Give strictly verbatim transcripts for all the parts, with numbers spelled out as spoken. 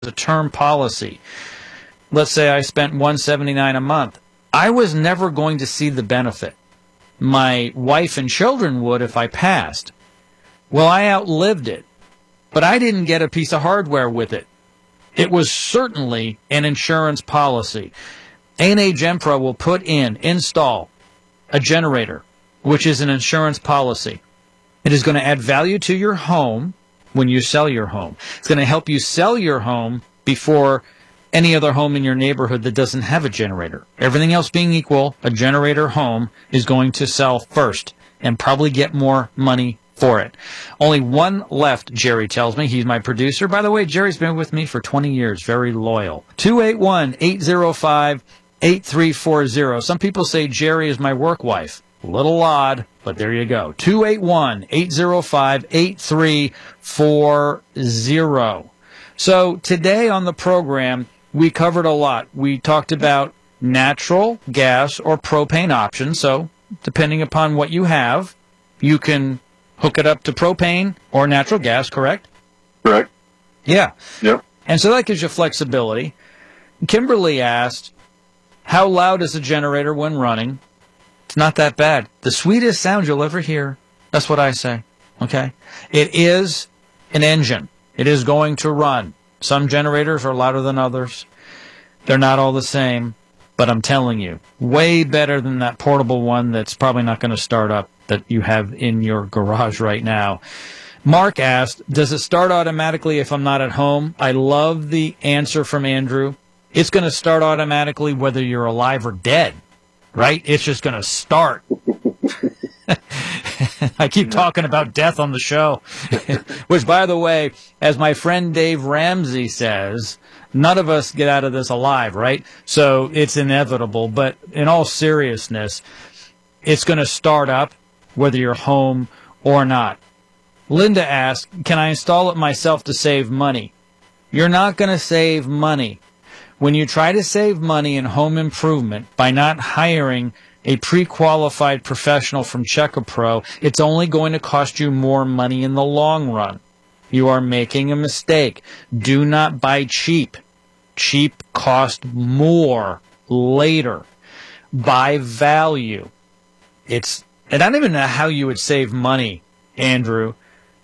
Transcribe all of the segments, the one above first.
a term policy. Let's say I spent one hundred seventy-nine dollars a month. I was never going to see the benefit. My wife and children would if I passed. Well, I outlived it, but I didn't get a piece of hardware with it. It was certainly an insurance policy. A and A Genpro will put in, install a generator, which is an insurance policy. It is going to add value to your home when you sell your home. It's going to help you sell your home before any other home in your neighborhood that doesn't have a generator. Everything else being equal, a generator home is going to sell first and probably get more money for it. Only one left, Jerry tells me. He's my producer. By the way, Jerry's been with me for twenty years. Very loyal. two eight one, eight zero five, eight three four zero. Some people say Jerry is my work wife. A little odd, but there you go. two eight one, eight zero five, eight three four zero. So today on the program, we covered a lot. We talked about natural gas or propane options. So depending upon what you have, you can hook it up to propane or natural gas, correct? Correct. Yeah. Yep. And so that gives you flexibility. Kimberly asked, how loud is the generator when running? It's not that bad. The sweetest sound you'll ever hear. That's what I say. Okay? It is an engine. It is going to run. Some generators are louder than others. They're not all the same. But I'm telling you, way better than that portable one that's probably not going to start up that you have in your garage right now. Mark asked, does it start automatically if I'm not at home? I love the answer from Andrew. It's going to start automatically whether you're alive or dead, right? It's just going to start. I keep talking about death on the show, which, by the way, as my friend Dave Ramsey says, none of us get out of this alive, right? So it's inevitable. But in all seriousness, it's going to start up whether you're home or not. Linda asked, can I install it myself to save money? You're not going to save money. When you try to save money in home improvement by not hiring a pre-qualified professional from Checkapro, it's only going to cost you more money in the long run. You are making a mistake. Do not buy cheap. Cheap costs more later. Buy value. It's, and I don't even know how you would save money, Andrew,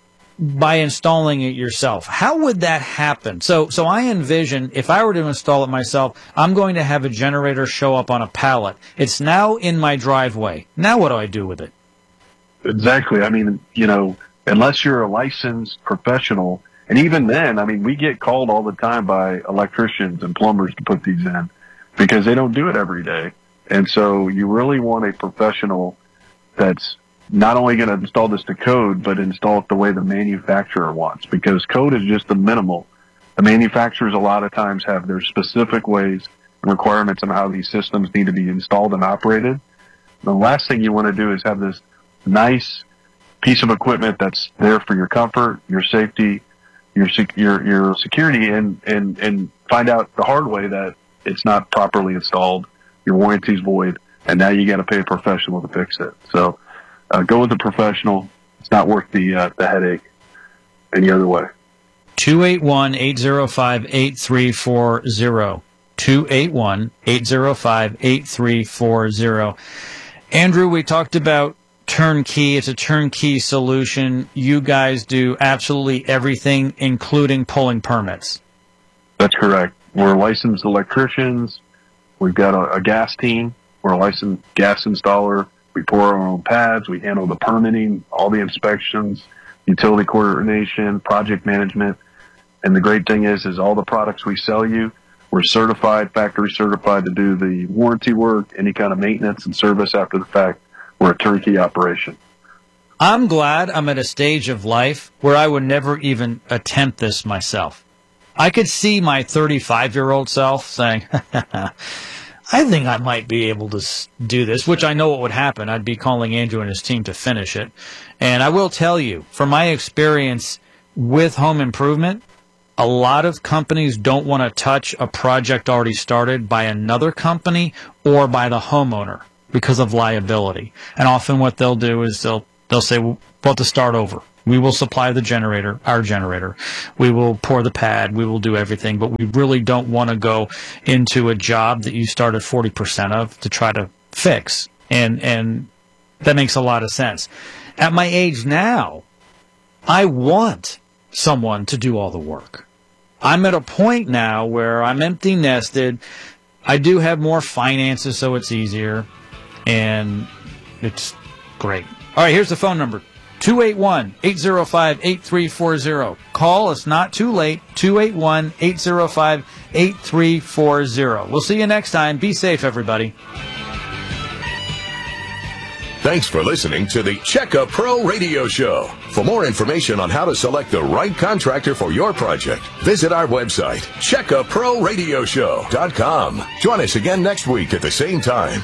by installing it yourself. How would that happen? So, so I envision if I were to install it myself, I'm going to have a generator show up on a pallet. It's now in my driveway. Now what do I do with it? Exactly. I mean, you know, unless you're a licensed professional, and even then, I mean, we get called all the time by electricians and plumbers to put these in because they don't do it every day. And so you really want a professional that's not only going to install this to code, but install it the way the manufacturer wants, because code is just the minimal. The manufacturers a lot of times have their specific ways and requirements on how these systems need to be installed and operated. The last thing you want to do is have this nice piece of equipment that's there for your comfort, your safety, your your your security, and and and find out the hard way that it's not properly installed, your warranty's void, and now you got to pay a professional to fix it. So uh, go with a professional. It's not worth the uh, the headache any other way. two eight one, eight zero five, eight three four zero. two eight one, eight zero five, eight three four zero. Andrew, we talked about turnkey. It's a turnkey solution. You guys do absolutely everything, including pulling permits. That's correct. We're licensed electricians. We've got a, a gas team. We're a licensed gas installer. We pour our own pads. We handle the permitting, all the inspections, utility coordination, project management. And the great thing is, is all the products we sell you, we're certified, factory certified to do the warranty work, any kind of maintenance and service after the fact. We're a turnkey operation. I'm glad I'm at a stage of life where I would never even attempt this myself. I could see my thirty-five-year-old self saying, I think I might be able to do this, which I know what would happen. I'd be calling Andrew and his team to finish it. And I will tell you, from my experience with home improvement, a lot of companies don't want to touch a project already started by another company or by the homeowner because of liability. And often what they'll do is they'll they'll say, well, we'll have to start over. We will supply the generator, our generator. We will pour the pad. We will do everything. But we really don't want to go into a job that you started forty percent of to try to fix. And, and that makes a lot of sense. At my age now, I want someone to do all the work. I'm at a point now where I'm empty nested. I do have more finances, so it's easier. And it's great. All right, here's the phone number. two eight one, eight zero five, eight three four zero. Call. It's not too late. two eight one, eight zero five, eight three four zero. We'll see you next time. Be safe, everybody. Thanks for listening to the Checka Pro Radio Show. For more information on how to select the right contractor for your project, visit our website, checka pro radio show dot com. Join us again next week at the same time.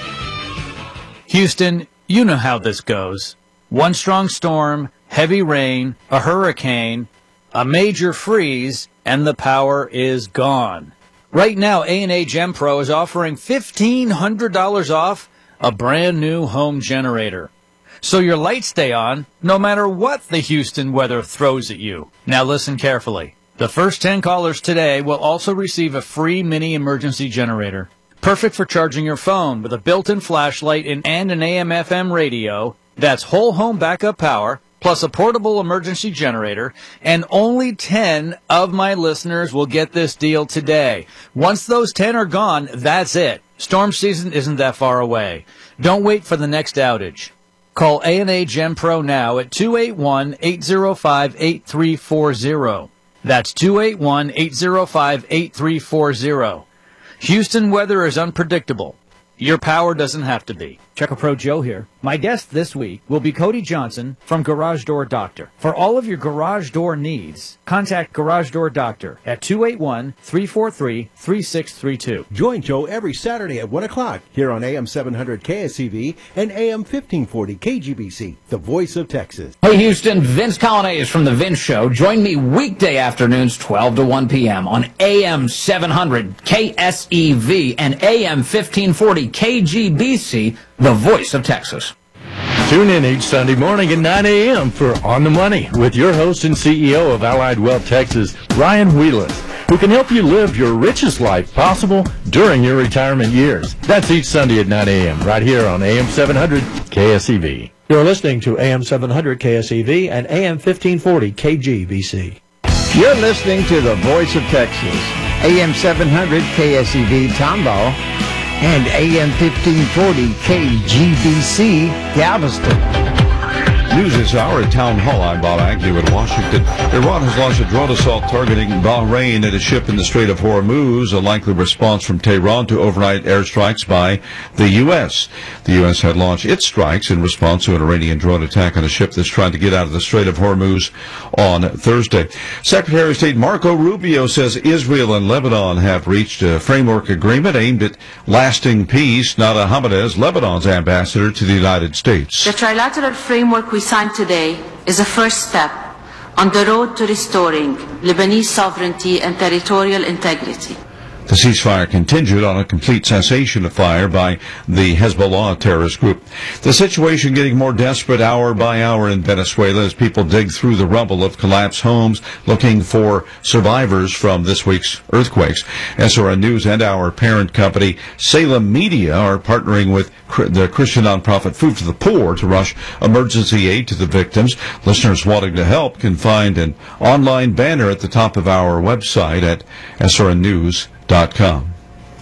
Houston, you know how this goes. One strong storm, heavy rain, a hurricane, a major freeze, and the power is gone. Right now, A and A GenPro is offering fifteen hundred dollars off a brand new home generator. So your lights stay on no matter what the Houston weather throws at you. Now listen carefully. The first ten callers today will also receive a free mini emergency generator. Perfect for charging your phone with a built-in flashlight and an A M F M radio. That's whole home backup power, plus a portable emergency generator, and only ten of my listeners will get this deal today. Once those ten are gone, that's it. Storm season isn't that far away. Don't wait for the next outage. Call A and A GenPro now at two eight one, eight zero five, eight three four zero. That's two eight one, eight zero five, eight three four zero. Houston weather is unpredictable. Your power doesn't have to be. Checka Pro Joe here. My guest this week will be Cody Johnson from Garage Door Doctor. For all of your garage door needs, contact Garage Door Doctor at two eight one, three four three, three six three two. Join Joe every Saturday at one o'clock here on A M seven hundred K S E V and A M fifteen forty K G B C, the voice of Texas. Hey Houston, Vince Colonnese from The Vince Show. Join me weekday afternoons twelve to one p.m. on A M seven hundred K S E V and A M fifteen forty K G B C, the voice of Texas. Tune in each Sunday morning at nine a.m. for On the Money with your host and C E O of Allied Wealth Texas, Ryan Wheelis, who can help you live your richest life possible during your retirement years. That's each Sunday at nine a.m. right here on A M seven hundred K S E V. You're listening to A M seven hundred K S E V and A M fifteen forty K G B C. You're listening to the voice of Texas, A M seven hundred K S E V Tomball and A M fifteen forty K G B C Galveston. News this hour at Town Hall. I'm Bob Agnew in Washington. Iran has launched a drone assault targeting Bahrain and a ship in the Strait of Hormuz, a likely response from Tehran to overnight airstrikes by the U S. The U S had launched its strikes in response to an Iranian drone attack on a ship that's trying to get out of the Strait of Hormuz on Thursday. Secretary of State Marco Rubio says Israel and Lebanon have reached a framework agreement aimed at lasting peace. Nada Hamadeh, Lebanon's ambassador to the United States. The trilateral framework we signed today is a first step on the road to restoring Lebanese sovereignty and territorial integrity. The ceasefire contingent on a complete cessation of fire by the Hezbollah terrorist group. The situation getting more desperate hour by hour in Venezuela as people dig through the rubble of collapsed homes looking for survivors from this week's earthquakes. S R N News and our parent company, Salem Media, are partnering with the Christian nonprofit Food for the Poor to rush emergency aid to the victims. Listeners wanting to help can find an online banner at the top of our website at S R N news dot com.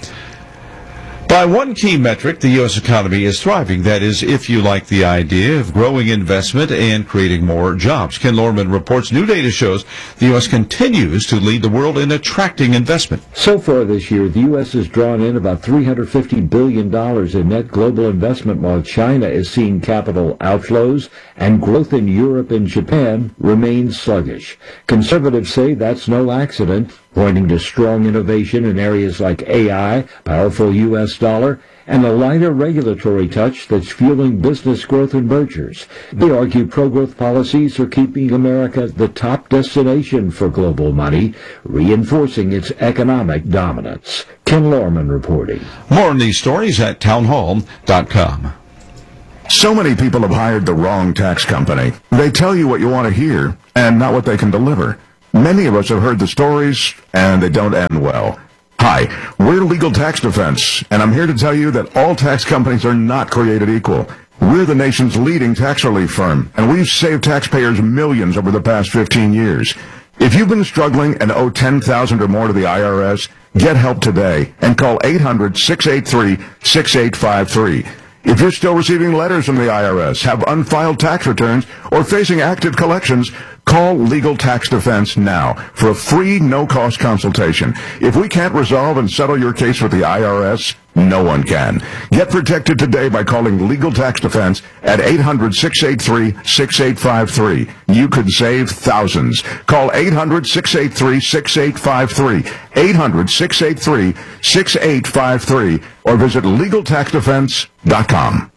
By one key metric, the U S economy is thriving. That is, if you like the idea of growing investment and creating more jobs. Ken Lorman reports new data shows the U S continues to lead the world in attracting investment. So far this year, the U S has drawn in about three hundred fifty billion dollars in net global investment, while China is seeing capital outflows, and growth in Europe and Japan remains sluggish. Conservatives say that's no accident, pointing to strong innovation in areas like A I, powerful U S dollar, and a lighter regulatory touch that's fueling business growth and mergers. They argue pro-growth policies are keeping America the top destination for global money, reinforcing its economic dominance. Ken Lorman reporting. More on these stories at town hall dot com. So many people have hired the wrong tax company. They tell you what you want to hear and not what they can deliver. Many of us have heard the stories, and they don't end well. Hi, we're Legal Tax Defense, and I'm here to tell you that all tax companies are not created equal. We're the nation's leading tax relief firm, and we've saved taxpayers millions over the past fifteen years. If you've been struggling and owe ten thousand dollars or more to the I R S, get help today and call eight hundred, six eight three, six eight five three. If you're still receiving letters from the I R S, have unfiled tax returns, or facing active collections, call Legal Tax Defense now for a free, no-cost consultation. If we can't resolve and settle your case with the I R S, no one can. Get protected today by calling Legal Tax Defense at eight hundred, six eight three, six eight five three. You could save thousands. Call eight hundred, six eight three, six eight five three, eight hundred, six eight three, six eight five three, or visit legal tax defense dot com.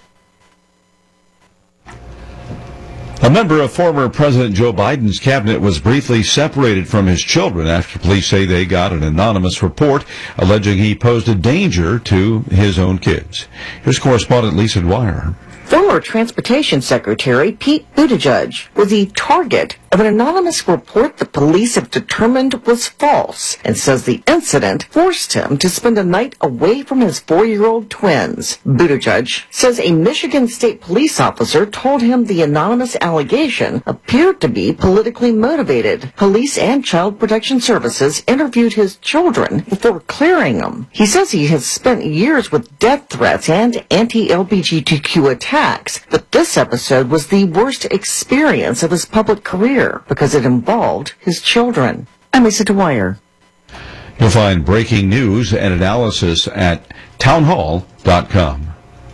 A member of former President Joe Biden's cabinet was briefly separated from his children after police say they got an anonymous report alleging he posed a danger to his own kids. Here's correspondent Lisa Dwyer. Former Transportation Secretary Pete Buttigieg was the target of an anonymous report the police have determined was false and says the incident forced him to spend a night away from his four-year-old twins. Buttigieg says a Michigan State police officer told him the anonymous allegation appeared to be politically motivated. Police and Child Protection Services interviewed his children before clearing them. He says he has spent years with death threats and anti-L G B T Q attacks. But this episode was the worst experience of his public career because it involved his children. I'm Lisa Dwyer. You'll find breaking news and analysis at townhall dot com.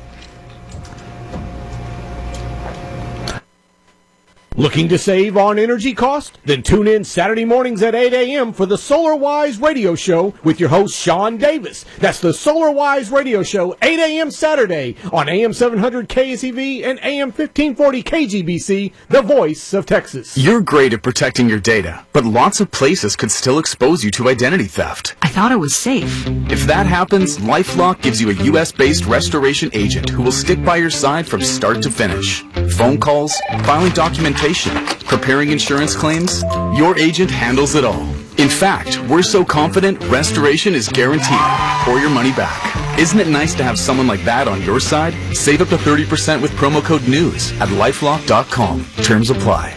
Looking to save on energy cost? Then tune in Saturday mornings at eight a.m. for the SolarWise Radio Show with your host, Sean Davis. That's the SolarWise Radio Show, eight a.m. Saturday on A M seven hundred K S E V and A M fifteen forty K G B C, the voice of Texas. You're great at protecting your data, but lots of places could still expose you to identity theft. I thought it was safe. If that happens, LifeLock gives you a U S-based restoration agent who will stick by your side from start to finish. Phone calls, filing documentation, preparing insurance claims, your agent handles it all. In fact, we're so confident restoration is guaranteed or your money back. Isn't it nice to have someone like that on your side? Save up to thirty percent with promo code NEWS at lifelock dot com. Terms apply.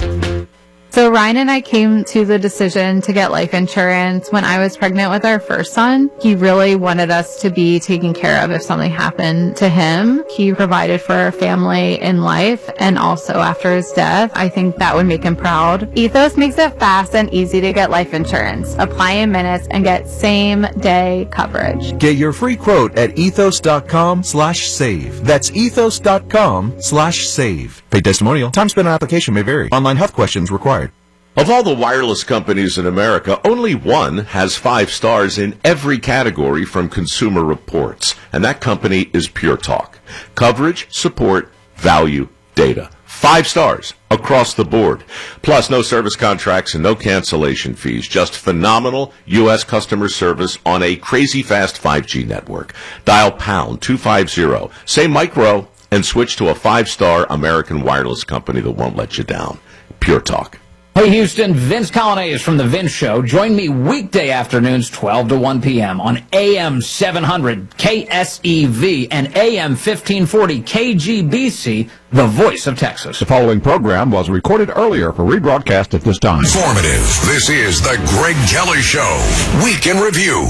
So Ryan and I came to the decision to get life insurance when I was pregnant with our first son. He really wanted us to be taken care of if something happened to him. He provided for our family in life and also after his death. I think that would make him proud. Ethos makes it fast and easy to get life insurance. Apply in minutes and get same day coverage. Get your free quote at ethos dot com slash save. That's ethos dot com slash save. Paid testimonial. Time spent on application may vary. Online health questions required. Of all the wireless companies in America, only one has five stars in every category from Consumer Reports, and that company is Pure Talk. Coverage, support, value, data. Five stars across the board. Plus, no service contracts and no cancellation fees. Just phenomenal U S customer service on a crazy fast five G network. Dial pound two fifty, say micro, and switch to a five-star American wireless company that won't let you down. Pure Talk. Hey Houston, Vince Colonnese from The Vince Show. Join me weekday afternoons, twelve to one p.m. on A M seven hundred K S E V and A M fifteen forty K G B C, the voice of Texas. The following program was recorded earlier for rebroadcast at this time. Informative. This is The Greg Kelly Show. Week in Review.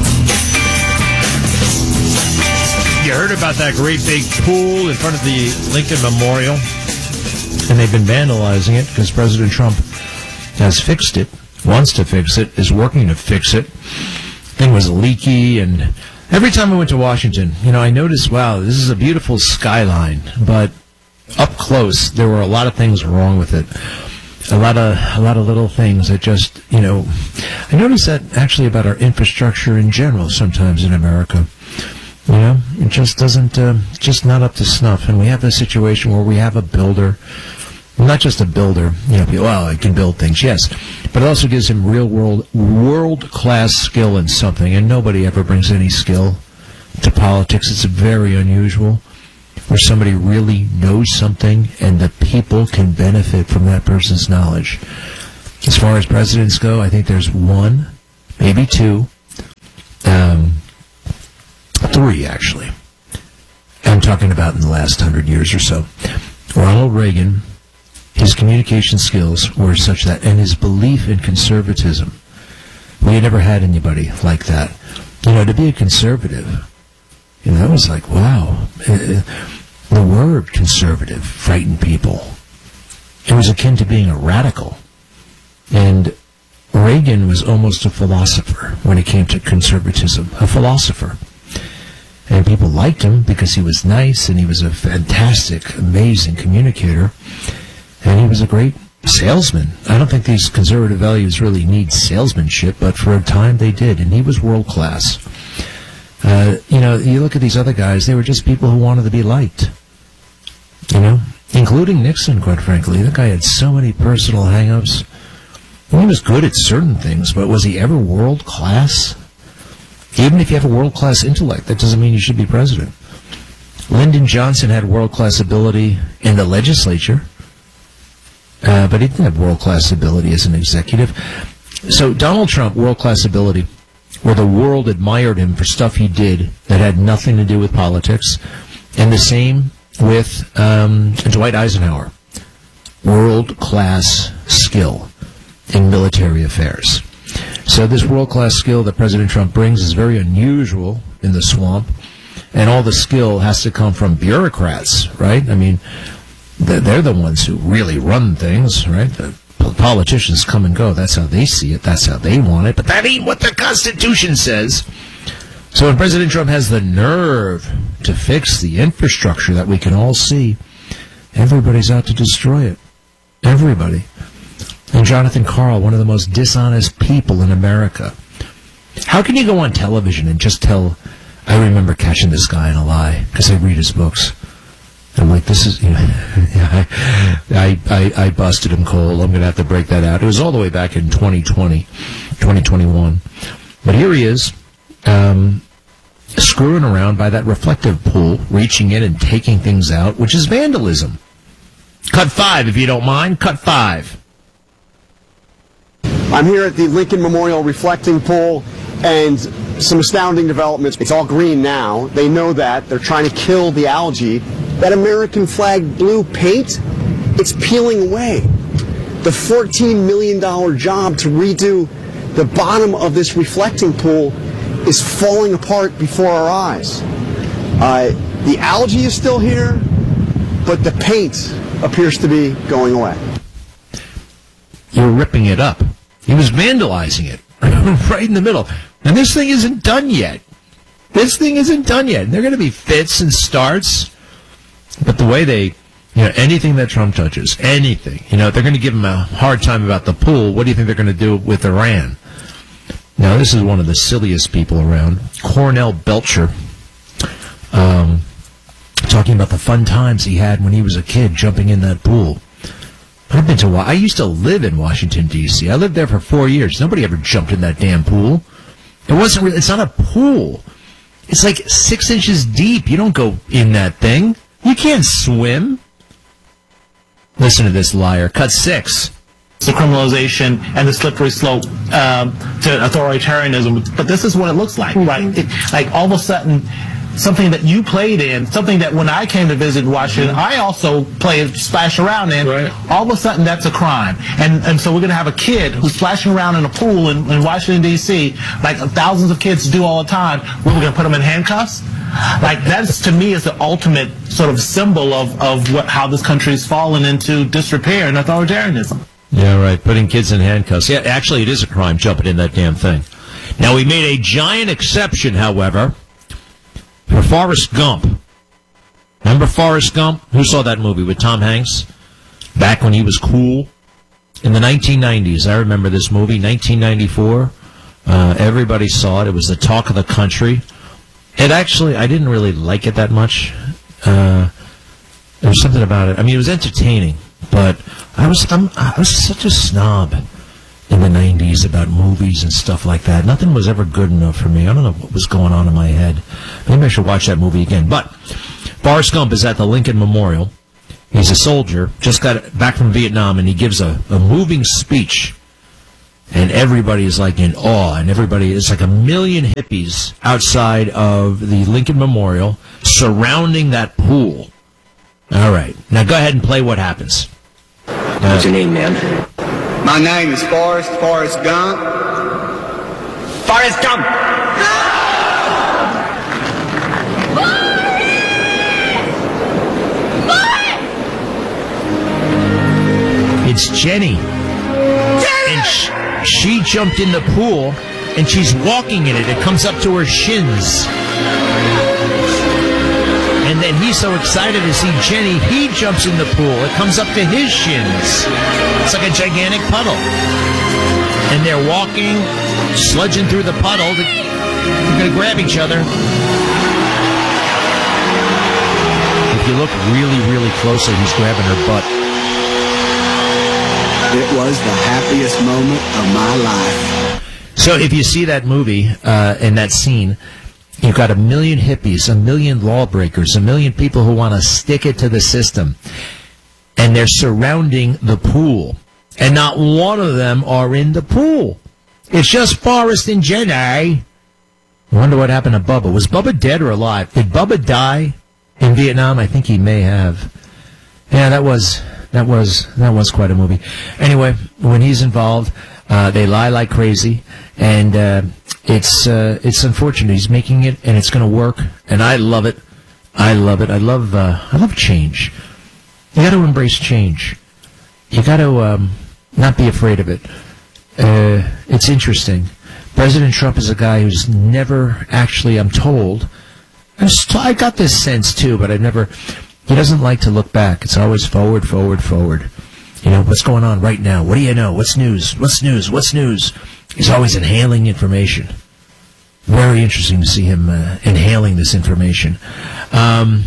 You heard about that great big pool in front of the Lincoln Memorial? And they've been vandalizing it because President Trump has fixed it, wants to fix it, is working to fix it. Thing was leaky, and every time I went to Washington, you know, I noticed, wow, this is a beautiful skyline, but up close, there were a lot of things wrong with it. A lot of a lot of little things that just, you know, I noticed that actually about our infrastructure in general sometimes in America. You know, it just doesn't, uh, just not up to snuff. And we have this situation where we have a builder, not just a builder, you know, people, well, I can build things, yes, but it also gives him real world, world-class skill in something, and nobody ever brings any skill to politics. It's very unusual where somebody really knows something and the people can benefit from that person's knowledge. As far as presidents go, I think there's one, maybe two, um, three actually. I'm talking about in the last hundred years or so. Ronald Reagan, his communication skills were such that, and his belief in conservatism, we had never had anybody like that. You know, to be a conservative, you know, that was like, wow. Uh, the word conservative frightened people. It was akin to being a radical. And Reagan was almost a philosopher when it came to conservatism, a philosopher. And people liked him because he was nice and he was a fantastic, amazing communicator. And he was a great salesman. I don't think these conservative values really need salesmanship, but for a time they did, and he was world class. Uh, you know, you look at these other guys, they were just people who wanted to be liked. You know, including Nixon, quite frankly. That guy had so many personal hang-ups. He was good at certain things, but was he ever world class? Even if you have a world class intellect, that doesn't mean you should be president. Lyndon Johnson had world class ability in the legislature. Uh, but he didn't have world-class ability as an executive. So Donald Trump, world-class ability, where the world admired him for stuff he did that had nothing to do with politics. And the same with um, Dwight Eisenhower. World-class skill in military affairs. So this world-class skill that President Trump brings is very unusual in the swamp. And all the skill has to come from bureaucrats, right? I mean, they're the ones who really run things, right? The politicians come and go. That's how they see it. That's how they want it. But that ain't what the Constitution says. So when President Trump has the nerve to fix the infrastructure that we can all see, everybody's out to destroy it. Everybody. And Jonathan Karl, one of the most dishonest people in America. How can you go on television and just tell, I remember catching this guy in a lie, because I read his books. I'm like, this is, you know, yeah, I, I, I busted him cold. I'm going to have to break that out. It was all the way back in twenty twenty, twenty twenty-one. But here he is, um, screwing around by that reflective pool, reaching in and taking things out, which is vandalism. Cut five, if you don't mind. Cut five. I'm here at the Lincoln Memorial Reflecting Pool, and some astounding developments. It's all green now. They know that. They're trying to kill the algae. That American flag blue paint, it's peeling away. The fourteen million dollars job to redo the bottom of this reflecting pool is falling apart before our eyes. Uh, the algae is still here, but the paint appears to be going away. You're ripping it up. He was vandalizing it right in the middle. And this thing isn't done yet. This thing isn't done yet. And there are going to be fits and starts. But the way they, you know, anything that Trump touches, anything, you know, they're going to give him a hard time about the pool. What do you think they're going to do with Iran? Now, this is one of the silliest people around. Cornell Belcher, um, talking about the fun times he had when he was a kid jumping in that pool. I've been to, I used to live in Washington, D C I lived there for four years. Nobody ever jumped in that damn pool. It wasn't really, it's not a pool. It's like six inches deep. You don't go in that thing. You can't swim. Listen to this liar. Cut six. The criminalization and the slippery slope um, to authoritarianism. But this is what it looks like, right? It, like all of a sudden, something that you played in, something that when I came to visit Washington, I also played, splash around in, right. All of a sudden that's a crime. And and so we're going to have a kid who's splashing around in a pool in, in Washington, D C, like thousands of kids do all the time. We're going to put them in handcuffs? Like, that's, to me, is the ultimate sort of symbol of, of what, how this country's fallen into disrepair and authoritarianism. Yeah, right. Putting kids in handcuffs. Yeah, actually, it is a crime jumping in that damn thing. Now, we made a giant exception, however, for Forrest Gump. Remember Forrest Gump? Who saw that movie with Tom Hanks? Back when he was cool? In the nineteen nineties, I remember this movie, nineteen ninety-four. Uh, everybody saw it. It was the talk of the country. It actually, I didn't really like it that much. Uh, there was something about it. I mean, it was entertaining, but I was I'm, I was such a snob in the nineties about movies and stuff like that. Nothing was ever good enough for me. I don't know what was going on in my head. Maybe I should watch that movie again. But Forrest Gump is at the Lincoln Memorial. He's a soldier, just got back from Vietnam, and he gives a, a moving speech. And everybody is like in awe, and everybody is like a million hippies outside of the Lincoln Memorial surrounding that pool. All right. Now go ahead and play what happens. Uh, What's your name, man? My name is Forrest, Forrest Gump. Forrest Gump! It's Jenny. And sh- she jumped in the pool, and she's walking in it. It comes up to her shins. And then he's so excited to see Jenny, he jumps in the pool. It comes up to his shins. It's like a gigantic puddle. And they're walking, sludging through the puddle. They're going to grab each other. If you look really, really closely, he's grabbing her butt. It was the happiest moment of my life. So if you see that movie uh, and that scene, you've got a million hippies, a million lawbreakers, a million people who want to stick it to the system. And they're surrounding the pool. And not one of them are in the pool. It's just Forrest and Jenny. I wonder what happened to Bubba. Was Bubba dead or alive? Did Bubba die in Vietnam? I think he may have. Yeah, that was... That was that was quite a movie. Anyway, when he's involved, uh, they lie like crazy, and uh, it's uh, it's unfortunate. He's making it, and it's going to work, and I love it. I love it. I love uh, I love change. You got to embrace change. You got to um, not be afraid of it. Uh, it's interesting. President Trump is a guy who's never actually, I'm told, I got this sense too, but I've never. He doesn't like to look back. It's always forward, forward, forward. You know, what's going on right now? What do you know? What's news? What's news? What's news? He's always inhaling information. Very interesting to see him uh, inhaling this information. Um,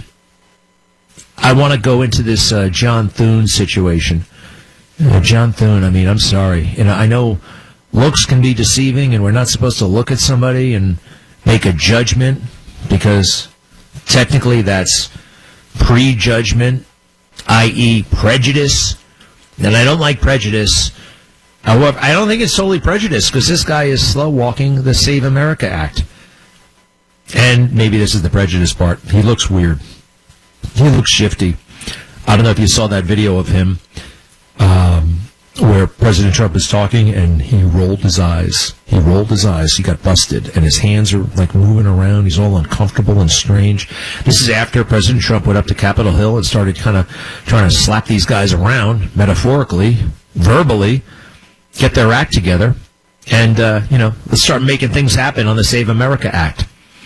I want to go into this uh, John Thune situation. Uh, John Thune, I mean, I'm sorry. You know, I know looks can be deceiving, and we're not supposed to look at somebody and make a judgment, because technically that's prejudgment, that is prejudice, and I don't like prejudice. However, I don't think it's solely prejudice, because this guy is slow-walking the Save America Act. And maybe this is the prejudice part. He looks weird. He looks shifty. I don't know if you saw that video of him um, where President Trump is talking, and he rolled his eyes. He rolled his eyes. He got busted, and his hands are like moving around. He's all uncomfortable and strange. This is after President Trump went up to Capitol Hill and started kind of trying to slap these guys around, metaphorically, verbally, get their act together, and, uh, you know, let's start making things happen on the Save America Act.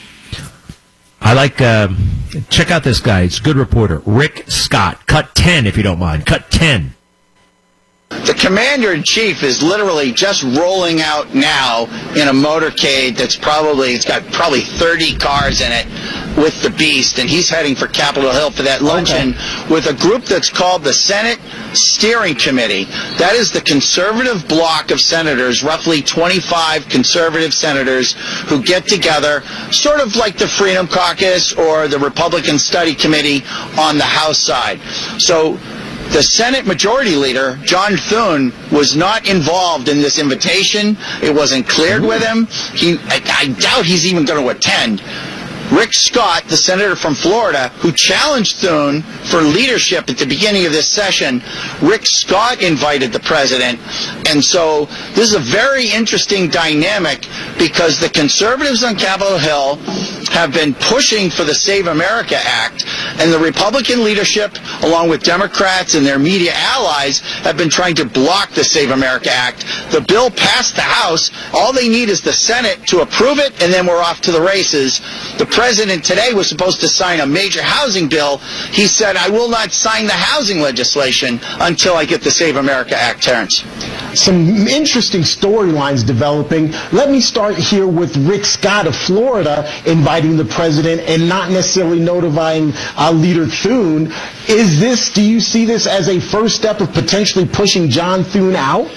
I like, uh, check out this guy. It's a good reporter. Rick Scott. Cut ten, if you don't mind. Cut ten. The commander-in-chief is literally just rolling out now in a motorcade that's probably, it's got probably thirty cars in it with the beast, and he's heading for Capitol Hill for that luncheon okay. with a group that's called the Senate Steering Committee. That is the conservative bloc of senators, roughly twenty-five conservative senators who get together, sort of like the Freedom Caucus or the Republican Study Committee on the House side. So the Senate Majority Leader, John Thune, was not involved in this invitation. It wasn't cleared with him. He, I, I doubt he's even going to attend. Rick Scott, the senator from Florida, who challenged Thune for leadership at the beginning of this session, Rick Scott invited the president. And so this is a very interesting dynamic, because the conservatives on Capitol Hill have been pushing for the Save America Act, and the Republican leadership, along with Democrats and their media allies, have been trying to block the Save America Act. The bill passed the House. All they need is the Senate to approve it, and then we're off to the races. The president today was supposed to sign a major housing bill. He said, I will not sign the housing legislation until I get the Save America Act. Terrence. Some interesting storylines developing. Let me start here with Rick Scott of Florida inviting the president and not necessarily notifying uh, Leader Thune. Is this, do you see this as a first step of potentially pushing John Thune out?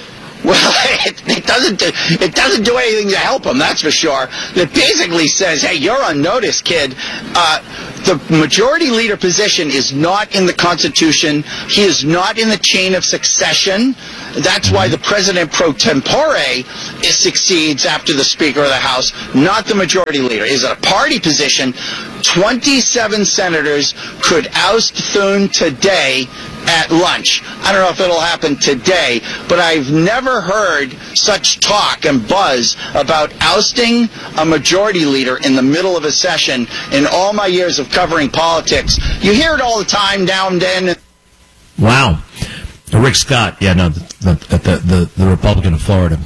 Well, it, it doesn't do, it doesn't do anything to help him, that's for sure. It basically says, hey, you're on notice, kid. Uh, the majority leader position is not in the Constitution. He is not in the chain of succession. That's why the president pro tempore is, succeeds after the Speaker of the House, not the majority leader. Is it a party position? twenty-seven senators could oust Thune today at lunch. I don't know if it'll happen today, but I've never heard such talk and buzz about ousting a majority leader in the middle of a session in all my years of covering politics. You hear it all the time now and then. Wow. Rick Scott, yeah, no, the, the, the, the Republican of Florida,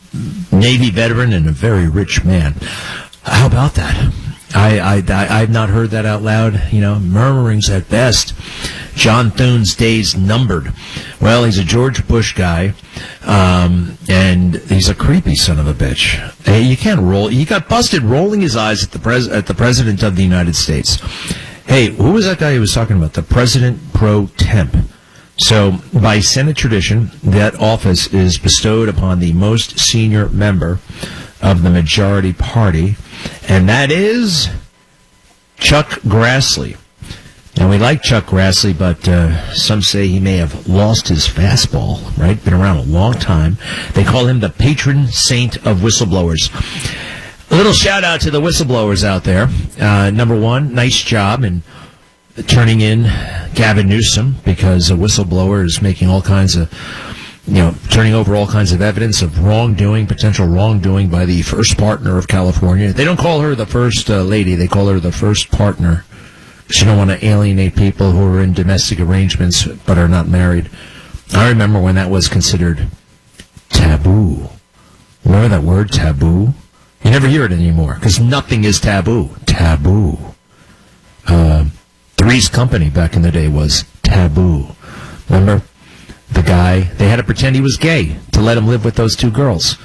Navy veteran and a very rich man. How about that? I, I, I, I've not heard that out loud. You know, murmurings at best. John Thune's days numbered. Well, he's a George Bush guy, um, and he's a creepy son of a bitch. Hey, you can't roll. He got busted rolling his eyes at the pres at the president of the United States. Hey, who was that guy he was talking about? The president pro temp. So, by Senate tradition, that office is bestowed upon the most senior member of the majority party, and that is Chuck Grassley. And we like Chuck Grassley, but uh, some say he may have lost his fastball, right? Been around a long time. They call him the patron saint of whistleblowers. A little shout out to the whistleblowers out there. Uh, number one, nice job in turning in Gavin Newsom, because a whistleblower is making all kinds of, you know, turning over all kinds of evidence of wrongdoing, potential wrongdoing by the first partner of California. They don't call her the first uh, lady. They call her the first partner. Because you don't want to alienate people who are in domestic arrangements but are not married. I remember when that was considered taboo. Remember that word, taboo? You never hear it anymore, because nothing is taboo. Taboo. Uh, Three's Company back in the day was taboo. Remember? The guy, they had to pretend he was gay to let him live with those two girls.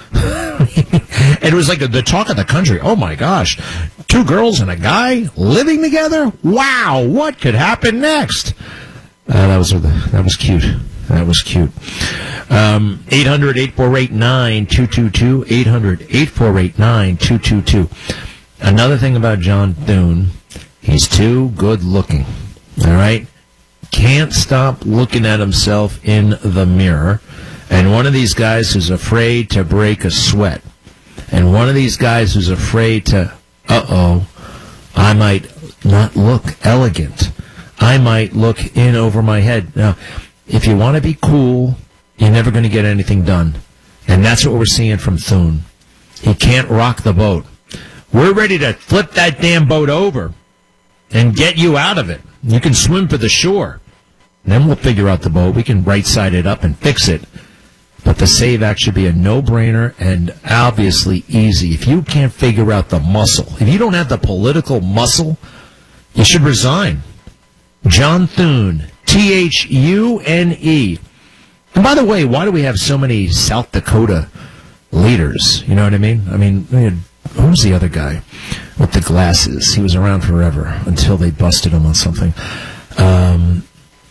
And it was like the talk of the country. Oh my gosh, two girls and a guy living together? Wow, what could happen next? Uh, that was that was cute. That was cute. Um, eight hundred, eight four eight, nine two two two, eight hundred, eight four eight, nine two two two. Another thing about John Thune, he's too good looking. All right? Can't stop looking at himself in the mirror. And one of these guys who's afraid to break a sweat. And one of these guys who's afraid to, uh-oh, I might not look elegant. I might look in over my head. Now, if you want to be cool, you're never going to get anything done. And that's what we're seeing from Thune. He can't rock the boat. We're ready to flip that damn boat over and get you out of it. You can swim for the shore. And then we'll figure out the boat. We can right-side it up and fix it. But the SAVE Act should be a no-brainer and obviously easy. If you can't figure out the muscle, if you don't have the political muscle, you should resign. John Thune, T H U N E. And by the way, why do we have so many South Dakota leaders? You know what I mean? I mean, who's the other guy with the glasses? He was around forever until they busted him on something. Um,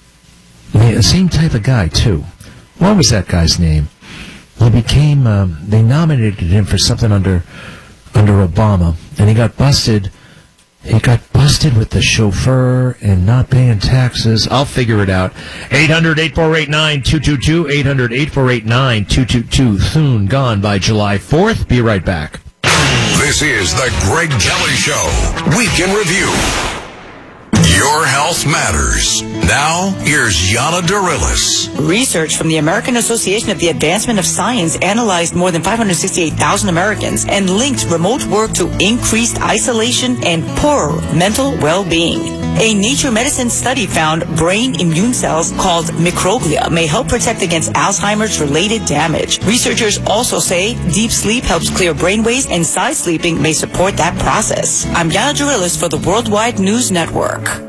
the same type of guy, too. What was that guy's name? He became, um, they nominated him for something under under Obama, and he got busted. He got busted with the chauffeur and not paying taxes. I'll figure it out. eight hundred, eight four eight, nine two two two, eight hundred, eight four eight, nine two two two. Thune gone by July fourth. Be right back. This is the Greg Kelly Show. Week in Review. Your health matters. Now, here's Yana Darilis. Research from the American Association of the Advancement of Science analyzed more than five hundred sixty-eight thousand Americans and linked remote work to increased isolation and poorer mental well-being. A Nature Medicine study found brain immune cells called microglia may help protect against Alzheimer's-related damage. Researchers also say deep sleep helps clear brainwaves and side sleeping may support that process. I'm Yana Darilis for the Worldwide News Network.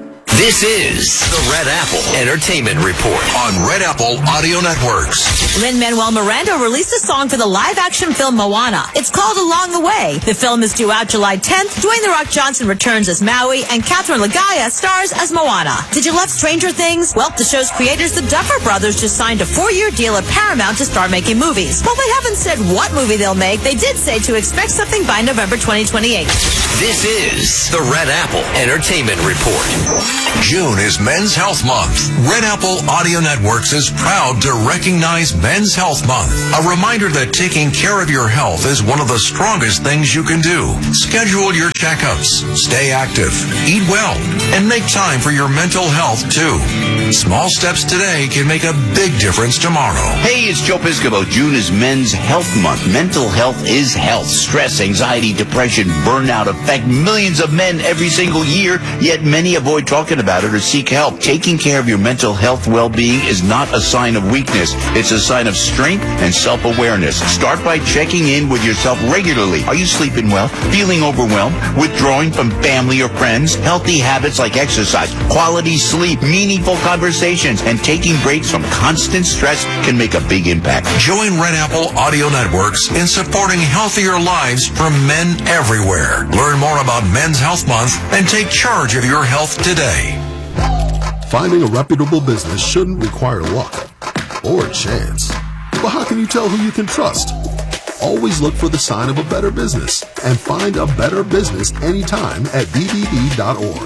This is the Red Apple Entertainment Report on Red Apple Audio Networks. Lin-Manuel Miranda released a song for the live-action film Moana. It's called Along the Way. The film is due out July tenth. Dwayne The Rock Johnson returns as Maui, and Catherine Lagaya stars as Moana. Did you love Stranger Things? Well, the show's creators, the Duffer Brothers, just signed a four-year deal at Paramount to start making movies. While they haven't said what movie they'll make, they did say to expect something by November twenty twenty-eight. This is the Red Apple Entertainment Report. June is Men's Health Month. Red Apple Audio Networks is proud to recognize Men's Health Month. A reminder that taking care of your health is one of the strongest things you can do. Schedule your checkups, stay active, eat well, and make time for your mental health too. Small steps today can make a big difference tomorrow. Hey, it's Joe Piscopo. June is Men's Health Month. Mental health is health. Stress, anxiety, depression, burnout affect millions of men every single year, yet many avoid talking about it or seek help. Taking care of your mental health well-being is not a sign of weakness. It's a sign of strength and self-awareness. Start by checking in with yourself regularly. Are you sleeping well? Feeling overwhelmed? Withdrawing from family or friends? Healthy habits like exercise, quality sleep, meaningful conversations, and taking breaks from constant stress can make a big impact. Join Red Apple Audio Networks in supporting healthier lives for men everywhere. Learn more about Men's Health Month and take charge of your health today. Finding a reputable business shouldn't require luck or chance. But how can you tell who you can trust? Always look for the sign of a better business and find a better business anytime at b b b dot org.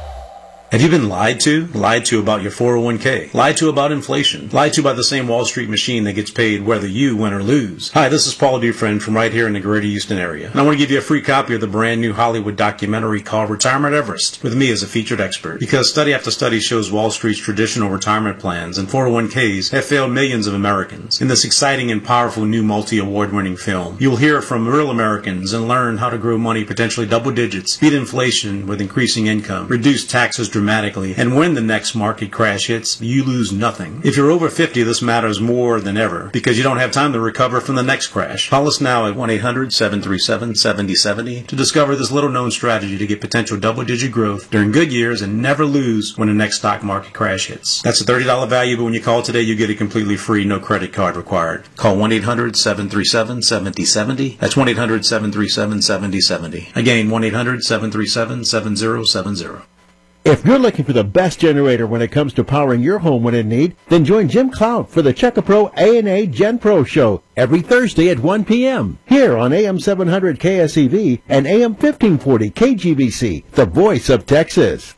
Have you been lied to? Lied to about your four oh one k? Lied to about inflation? Lied to by the same Wall Street machine that gets paid whether you win or lose? Hi, this is Paul Dufresne from right here in the greater Houston area. And I want to give you a free copy of the brand new Hollywood documentary called Retirement Everest, with me as a featured expert. Because study after study shows Wall Street's traditional retirement plans and four oh one k's have failed millions of Americans. In this exciting and powerful new multi-award winning film, you'll hear from real Americans and learn how to grow money potentially double digits, beat inflation with increasing income, reduce taxes dramatically, and when the next market crash hits, you lose nothing. If you're over fifty, this matters more than ever because you don't have time to recover from the next crash. Call us now at one eight hundred seven three seven seven oh seven oh to discover this little-known strategy to get potential double-digit growth during good years and never lose when the next stock market crash hits. That's a thirty dollars value, but when you call today, you get it completely free, no credit card required. Call one eight hundred seven three seven seven oh seven oh. That's one eight hundred seven three seven seven oh seven oh. Again, one eight hundred seven three seven seven oh seven oh. If you're looking for the best generator when it comes to powering your home when in need, then join Jim Cloud for the Checkapro A and A Gen Pro Show every Thursday at one p.m. here on A M seven hundred K S E V and A M fifteen forty K G B C, the voice of Texas.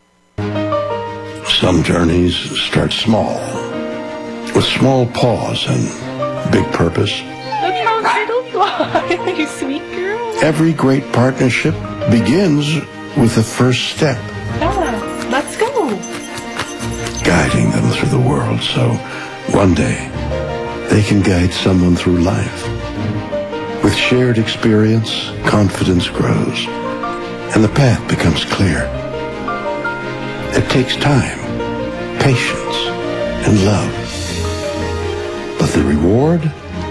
Some journeys start small, with small pause and big purpose. Look how little fly, you sweet girl. Every great partnership begins with the first step. Yeah, let's go. Guiding them through the world so one day they can guide someone through life. With shared experience, confidence grows, and the path becomes clear. It takes time, patience, and love. But the reward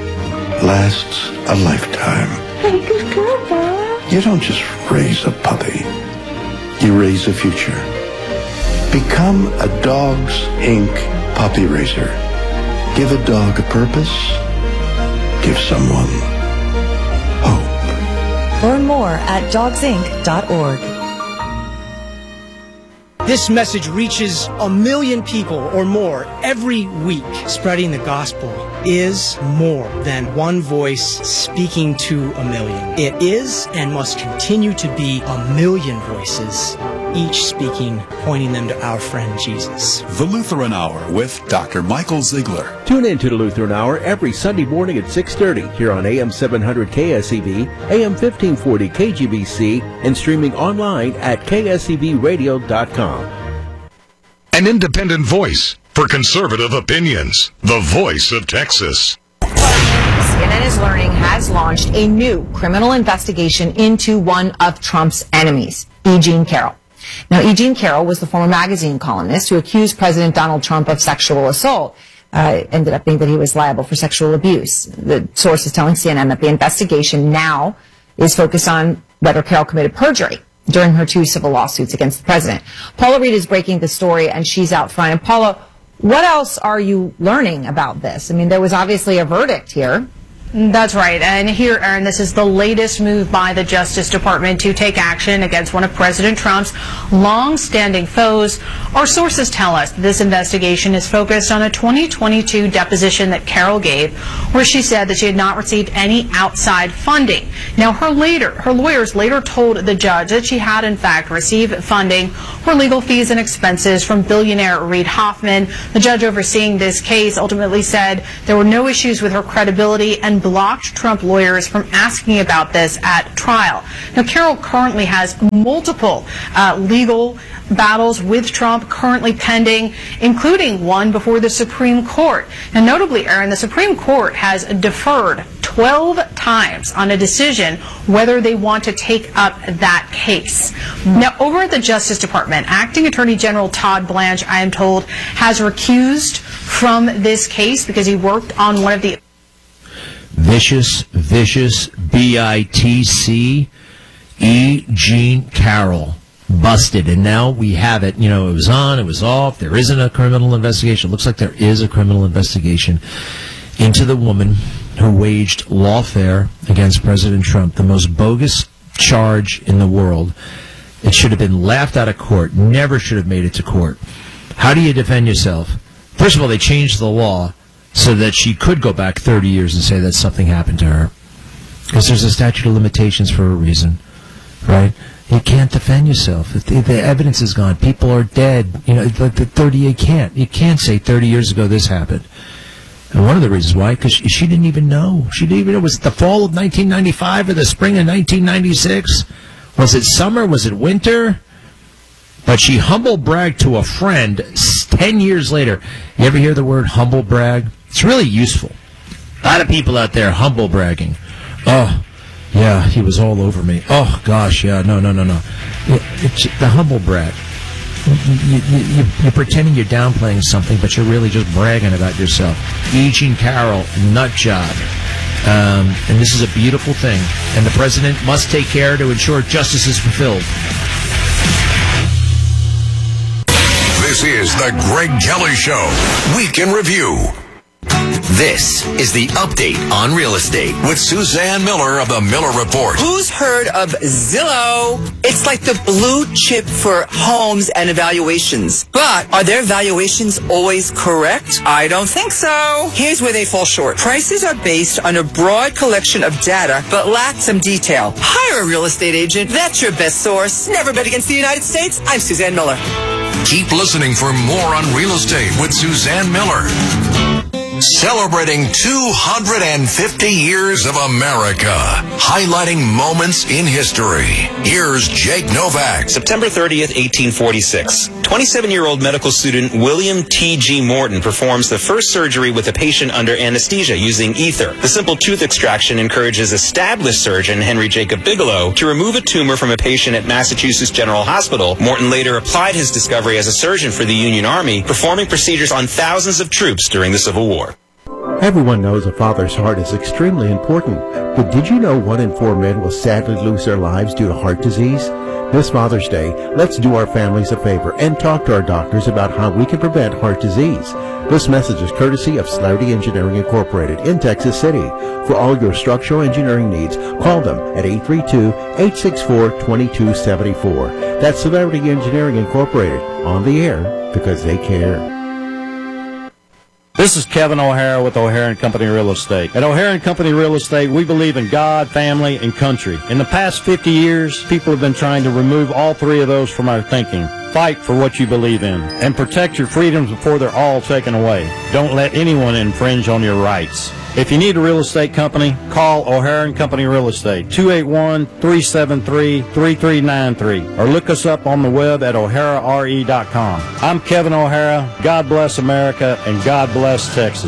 lasts a lifetime. Hey, good girl, Bob. You don't just raise a puppy. You raise a future. Become a Dogs Incorporated puppy raiser. Give a dog a purpose. Give someone hope. Learn more at dogs inc dot org. This message reaches a million people or more every week. Spreading the gospel is more than one voice speaking to a million. It is and must continue to be a million voices, each speaking, pointing them to our friend Jesus. The Lutheran Hour with Doctor Michael Ziegler. Tune in to the Lutheran Hour every Sunday morning at six thirty here on A M seven hundred K S E V, A M fifteen forty K G B C, and streaming online at K S E V radio dot com. An independent voice for conservative opinions. The voice of Texas. C N N is learning has launched a new criminal investigation into one of Trump's enemies, E. Jean Carroll. Now, E. Jean Carroll was the former magazine columnist who accused President Donald Trump of sexual assault. Uh, ended up being that he was liable for sexual abuse. The source is telling C N N that the investigation now is focused on whether Carroll committed perjury. during her two civil lawsuits against the president. Paula Reed is breaking the story, and she's out front. And Paula, what else are you learning about this? I mean, there was obviously a verdict here. That's right. And here, Aaron, this is the latest move by the Justice Department to take action against one of President Trump's long-standing foes. Our sources tell us this investigation is focused on a twenty twenty-two deposition that Carol gave, where she said that she had not received any outside funding. Now, her later, her lawyers later told the judge that she had, in fact, received funding for legal fees and expenses from billionaire Reid Hoffman. The judge overseeing this case ultimately said there were no issues with her credibility and blocked Trump lawyers from asking about this at trial. Now, Carol currently has multiple uh, legal battles with Trump currently pending, including one before the Supreme Court. And notably, Aaron, the Supreme Court has deferred twelve times on a decision whether they want to take up that case. Now, over at the Justice Department, Acting Attorney General Todd Blanche, I am told, has recused from this case because he worked on one of the Vicious, vicious, B I T C E. Jean Carroll. Busted. And now we have it. You know, it was on, it was off. There isn't a criminal investigation. It looks like there is a criminal investigation into the woman who waged lawfare against President Trump, the most bogus charge in the world. It should have been laughed out of court. Never should have made it to court. How do you defend yourself? First of all, they changed the law so that she could go back thirty years and say that something happened to her. Because there's a statute of limitations for a reason, right? You can't defend yourself. The, the evidence is gone. People are dead. You know, like the thirty, you can't. You can't say thirty years ago this happened. And one of the reasons why, because she, she didn't even know. She didn't even know. Was it the fall of nineteen ninety-five or the spring of nineteen ninety-six? Was it summer? Was it winter? But she humble bragged to a friend ten years later. You ever hear the word humble brag? It's really useful. A lot of people out there humble bragging. Oh, yeah, he was all over me. Oh, gosh, yeah, no, no, no, no. It, it's the humble brag. You, you, you, you're pretending you're downplaying something, but you're really just bragging about yourself. E. Jean Carroll, nut job. Um, and this is a beautiful thing. And the president must take care to ensure justice is fulfilled. This is the Greg Kelly Show, Week in Review. This is the update on real estate with Suzanne Miller of the Miller Report. Who's heard of Zillow? It's like the blue chip for homes and evaluations. But are their valuations always correct? I don't think so. Here's where they fall short. Prices are based on a broad collection of data, but lack some detail. Hire a real estate agent. That's your best source. Never bet against the United States. I'm Suzanne Miller. Keep listening for more on real estate with Suzanne Miller. Celebrating two hundred fifty years of America, highlighting moments in history. Here's Jake Novak. September thirtieth, eighteen forty-six. twenty-seven-year-old medical student William T G Morton performs the first surgery with a patient under anesthesia using ether. The simple tooth extraction encourages established surgeon Henry Jacob Bigelow to remove a tumor from a patient at Massachusetts General Hospital. Morton later applied his discovery as a surgeon for the Union Army, performing procedures on thousands of troops during the Civil War. Everyone knows a father's heart is extremely important, but did you know one in four men will sadly lose their lives due to heart disease? This Father's Day, let's do our families a favor and talk to our doctors about how we can prevent heart disease. This message is courtesy of Slarty Engineering Incorporated in Texas City. For all your structural engineering needs, call them at eight three two, eight six four, two two seven four. That's Slarty Engineering Incorporated, on the air because they care. This is Kevin O'Hara with O'Hara and Company Real Estate. At O'Hara and Company Real Estate, we believe in God, family, and country. In the past fifty years, people have been trying to remove all three of those from our thinking. Fight for what you believe in and protect your freedoms before they're all taken away. Don't let anyone infringe on your rights. If you need a real estate company, call O'Hara and Company Real Estate, two eight one, three seven three, three three nine three, or look us up on the web at o'hara r e dot com. I'm Kevin O'Hara. God bless America, and God bless Texas.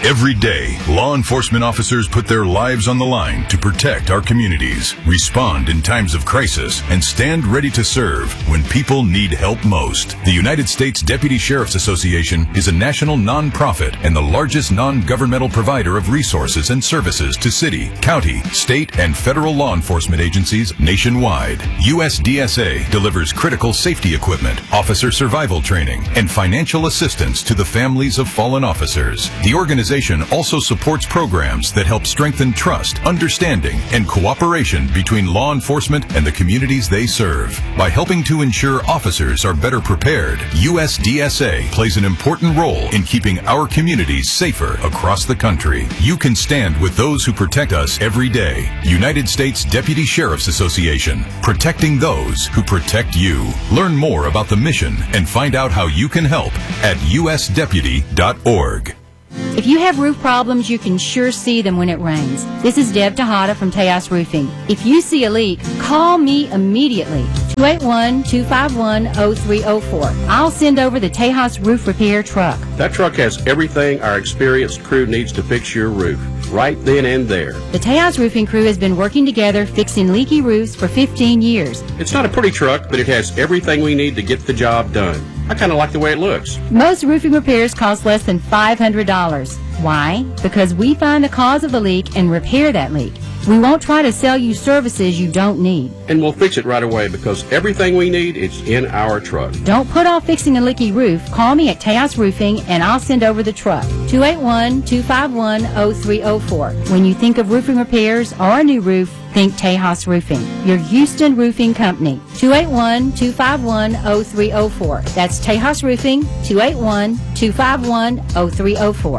Every day, law enforcement officers put their lives on the line to protect our communities, respond in times of crisis, and stand ready to serve when people need help most. The United States Deputy Sheriff's Association is a national nonprofit and the largest non-governmental provider of resources and services to city, county, state, and federal law enforcement agencies nationwide. U S D S A delivers critical safety equipment, officer survival training, and financial assistance to the families of fallen officers. The organization also supports programs that help strengthen trust, understanding, and cooperation between law enforcement and the communities they serve. By helping to ensure officers are better prepared, U S D S A plays an important role in keeping our communities safer across the country. You can stand with those who protect us every day. United States Deputy Sheriff's Association, protecting those who protect you. Learn more about the mission and find out how you can help at U S deputy dot org. If you have roof problems, you can sure see them when it rains. This is Deb Tejada from Tejas Roofing. If you see a leak, call me immediately. two eight one, two five one, zero three zero four. I'll send over the Tejas Roof Repair truck. That truck has everything our experienced crew needs to fix your roof, right then and there. The Tejas Roofing crew has been working together fixing leaky roofs for fifteen years. It's not a pretty truck, but it has everything we need to get the job done. I kind of like the way it looks. Most roofing repairs cost less than five hundred dollars. Why? Because we find the cause of the leak and repair that leak. We won't try to sell you services you don't need. And we'll fix it right away because everything we need is in our truck. Don't put off fixing a leaky roof. Call me at Tejas Roofing and I'll send over the truck. two eight one, two five one, zero three zero four. When you think of roofing repairs or a new roof, think Tejas Roofing, your Houston roofing company. two eight one, two five one, zero three zero four. That's Tejas Roofing, two eight one, two five one, zero three zero four.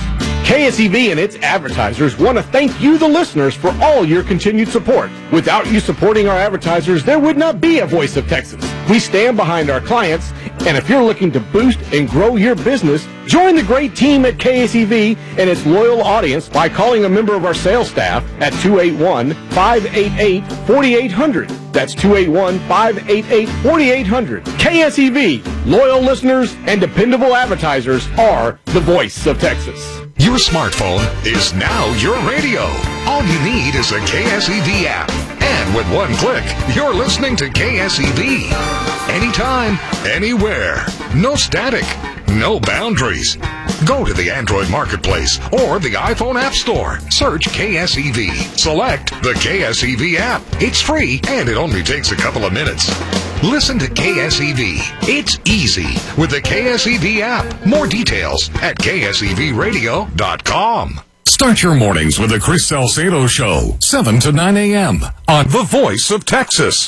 K S E V and its advertisers want to thank you, the listeners, for all your continued support. Without you supporting our advertisers, there would not be a Voice of Texas. We stand behind our clients, and if you're looking to boost and grow your business, join the great team at K S E V and its loyal audience by calling a member of our sales staff at two eight one, five eight eight, four eight zero zero. That's two eight one, five eight eight, four eight zero zero. K S E V, loyal listeners and dependable advertisers are the Voice of Texas. Your smartphone is now your radio. All you need is a K S E V app. And with one click, you're listening to K S E V. Anytime, anywhere. No static, no boundaries. Go to the Android Marketplace or the iPhone App Store. Search K S E V. Select the K S E V app. It's free and it only takes a couple of minutes. Listen to K S E V. It's easy with the K S E V app. More details at K S E V radio dot com. Start your mornings with the Chris Salcedo Show, seven to nine a.m. on The Voice of Texas.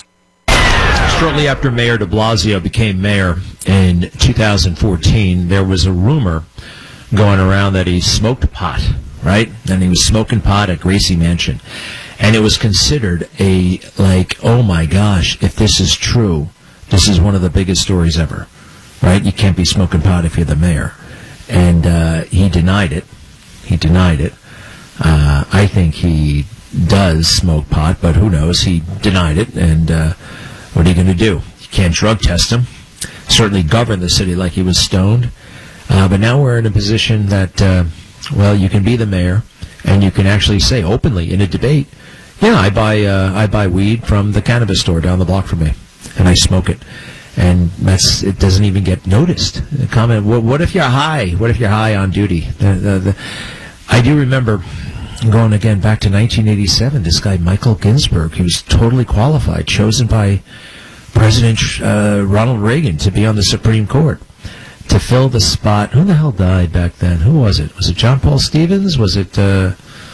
Shortly after Mayor de Blasio became mayor in two thousand fourteen, there was a rumor going around that he smoked pot, right? And he was smoking pot at Gracie Mansion. And it was considered a, like, oh my gosh, if this is true, this is one of the biggest stories ever, right? You can't be smoking pot if you're the mayor. And uh, he denied it. He denied it. Uh, I think he does smoke pot, but who knows? He denied it, and uh, what are you going to do? You can't drug test him. Certainly govern the city like he was stoned. Uh, but now we're in a position that, uh, well, you can be the mayor, and you can actually say openly in a debate, yeah, I buy uh, I buy weed from the cannabis store down the block from me, and I smoke it. And that's, it doesn't even get noticed. The comment, what, what if you're high? What if you're high on duty? The, the, the, I do remember going again back to nineteen eighty-seven, this guy Michael Ginsburg, he was totally qualified, chosen by President uh, Ronald Reagan to be on the Supreme Court, to fill the spot. Who the hell died back then? Who was it? Was it John Paul Stevens? Was it, uh,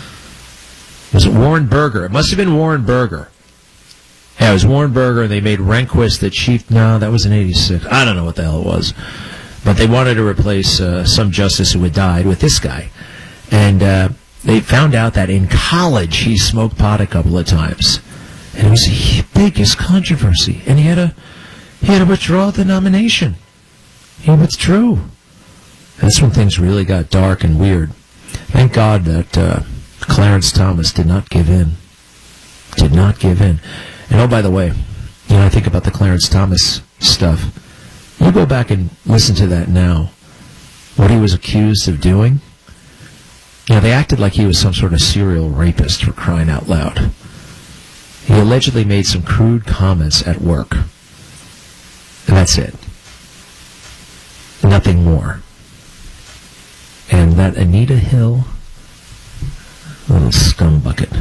was it Warren Burger? It must have been Warren Burger. Yeah, it was Warren Burger, and they made Rehnquist the chief. No, that was in eighty-six. I don't know what the hell it was. But they wanted to replace uh, some justice who had died with this guy. And uh, they found out that in college he smoked pot a couple of times. And it was the biggest controversy. And he had to, he had to withdraw the nomination. He withdrew. That's when things really got dark and weird. Thank God that uh, Clarence Thomas did not give in. Did not give in. And oh, by the way, you know, I think about the Clarence Thomas stuff. You go back and listen to that now. What he was accused of doing. you know, they acted like he was some sort of serial rapist, for crying out loud. He allegedly made some crude comments at work. And that's it. Nothing more. And that Anita Hill, little scumbucket.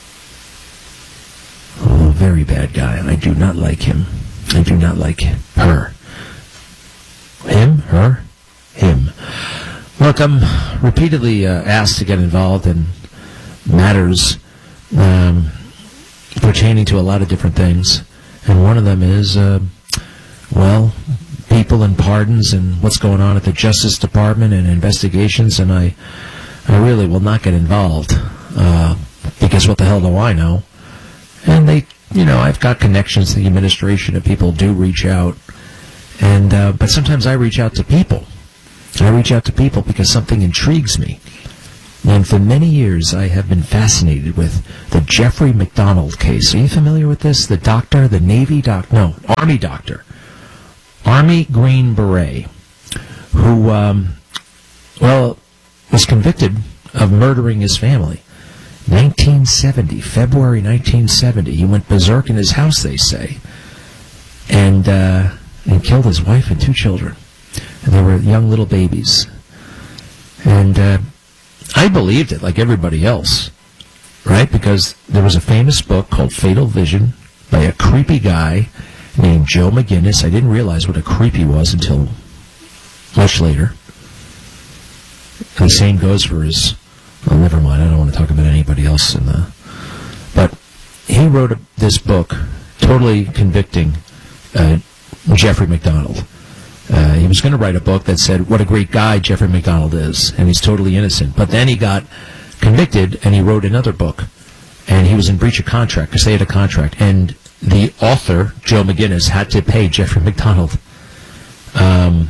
Oh, very bad guy. I do not like him. I do not like her. Him? Her? Him. Look, I'm repeatedly uh, asked to get involved in matters um, pertaining to a lot of different things. And one of them is, uh, well, people and pardons and what's going on at the Justice Department and investigations. And I, I really will not get involved uh, because what the hell do I know? And they, you know, I've got connections to the administration and people do reach out. And uh, but sometimes I reach out to people. I reach out to people because something intrigues me. And for many years, I have been fascinated with the Jeffrey McDonald case. Are you familiar with this? The doctor, the Navy doctor, no, Army doctor, Army Green Beret, who, um, well, was convicted of murdering his family. nineteen seventy, February nineteen seventy. He went berserk in his house, they say, and uh, and killed his wife and two children. And they were young little babies. And uh, I believed it like everybody else, right? Because there was a famous book called Fatal Vision by a creepy guy named Joe McGinnis. I didn't realize what a creepy was until much later. And the same goes for his... Well, never mind. I don't want to talk about anybody else in the... But he wrote a, this book totally convicting uh, Jeffrey McDonald. Uh, he was going to write a book that said what a great guy Jeffrey McDonald is, and he's totally innocent. But then he got convicted, and he wrote another book, and he was in breach of contract because they had a contract. And the author, Joe McGinnis, had to pay Jeffrey McDonald. Um,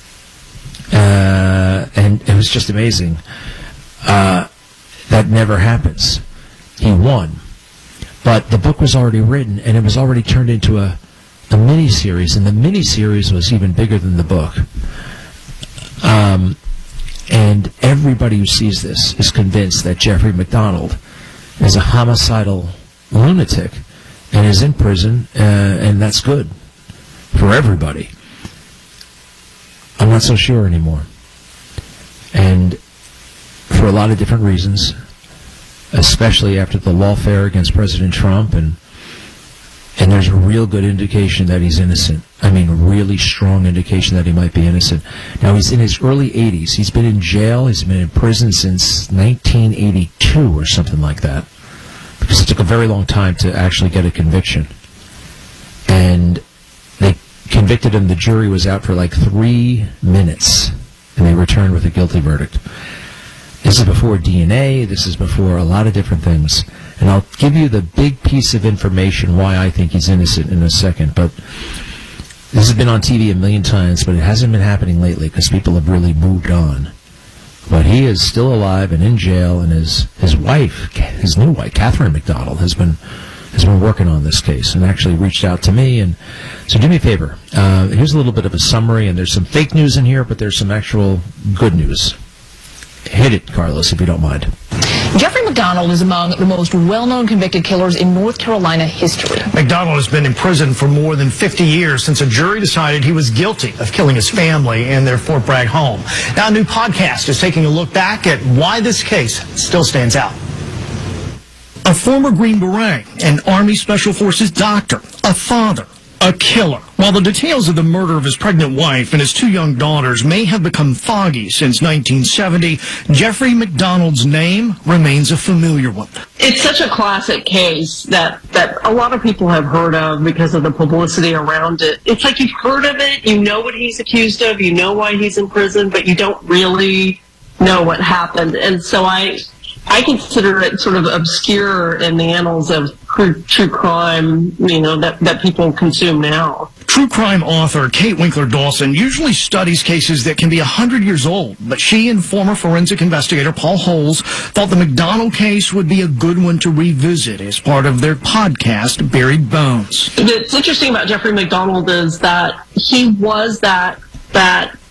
uh, and it was just amazing. Uh, that never happens. He won. But the book was already written, and it was already turned into a a mini-series, and the mini-series was even bigger than the book. Um, and everybody who sees this is convinced that Jeffrey McDonald is a homicidal lunatic and is in prison, uh, and that's good for everybody. I'm not so sure anymore. And for a lot of different reasons, especially after the lawfare against President Trump, and And there's a real good indication that he's innocent. I mean, a really strong indication that he might be innocent. Now, he's in his early eighties. He's been in jail. He's been in prison since nineteen eighty-two or something like that. Because it took a very long time to actually get a conviction. And they convicted him. The jury was out for like three minutes. And they returned with a guilty verdict. This is before D N A. This is before a lot of different things. And I'll give you the big piece of information why I think he's innocent in a second. But this has been on T V a million times, but it hasn't been happening lately because people have really moved on. But he is still alive and in jail, and his his wife, his new wife, Catherine McDonald, has been has been working on this case and actually reached out to me. And so do me a favor. Uh, here's a little bit of a summary, and there's some fake news in here, but there's some actual good news. Hit it, Carlos, if you don't mind. Jeffrey McDonald is among the most well-known convicted killers in North Carolina history. McDonald has been in prison for more than fifty years since a jury decided he was guilty of killing his family in their Fort Bragg home. Now, a new podcast is taking a look back at why this case still stands out. A former Green Beret, an Army Special Forces doctor, a father, a killer. While the details of the murder of his pregnant wife and his two young daughters may have become foggy since nineteen seventy, Jeffrey McDonald's name remains a familiar one. It's such a classic case that, that a lot of people have heard of because of the publicity around it. It's like you've heard of it, you know what he's accused of, you know why he's in prison, but you don't really know what happened. And so I... I consider it sort of obscure in the annals of true, true crime, you know, that, that people consume now. True crime author Kate Winkler Dawson usually studies cases that can be one hundred years old, but she and former forensic investigator Paul Holes thought the McDonald case would be a good one to revisit as part of their podcast, Buried Bones. What's interesting about Jeffrey McDonald is that he was that, that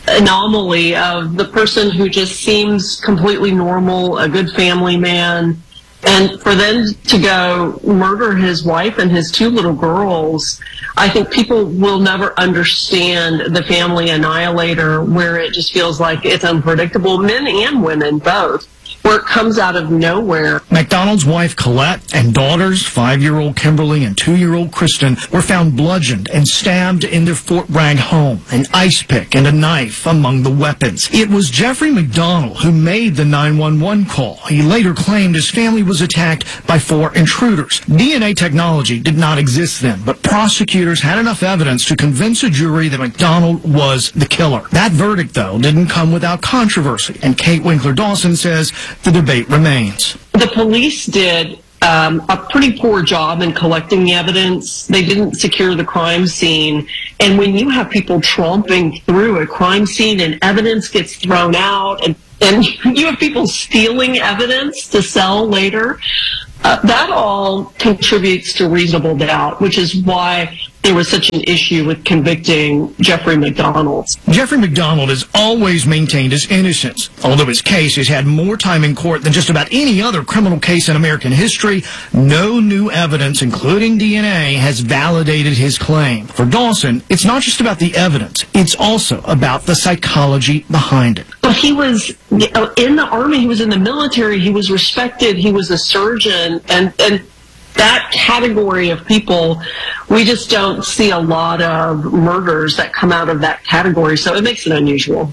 anomaly of the person who just seems completely normal, a good family man, and for them to go murder his wife and his two little girls. I think people will never understand the family annihilator, where it just feels like it's unpredictable, men and women both, where it comes out of nowhere. McDonald's wife Colette and daughters, five-year-old Kimberly and two-year-old Kristen, were found bludgeoned and stabbed in their Fort Bragg home. An ice pick and a knife among the weapons. It was Jeffrey McDonald who made the nine one one call. He later claimed his family was attacked by four intruders. D N A technology did not exist then, but prosecutors had enough evidence to convince a jury that McDonald was the killer. That verdict, though, didn't come without controversy, and Kate Winkler-Dawson says the debate remains. The police did um, a pretty poor job in collecting the evidence. They didn't secure the crime scene. And when you have people tromping through a crime scene and evidence gets thrown out, and, and you have people stealing evidence to sell later, uh, that all contributes to reasonable doubt, which is why there was such an issue with convicting Jeffrey McDonald. Jeffrey McDonald has always maintained his innocence. Although his case has had more time in court than just about any other criminal case in American history, no new evidence, including D N A, has validated his claim. For Dawson, it's not just about the evidence, it's also about the psychology behind it. But he was in the Army, he was in the military, he was respected, he was a surgeon, and, and that category of people, we just don't see a lot of murders that come out of that category, so it makes it unusual.